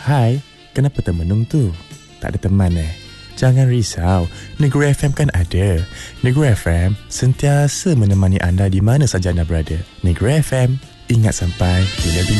Hai, kenapa termenung tu? Tak ada teman Jangan risau, Negeri FM kan ada. Negeri FM sentiasa menemani anda di mana saja anda berada. Negeri FM, ingat sampai bila-bila.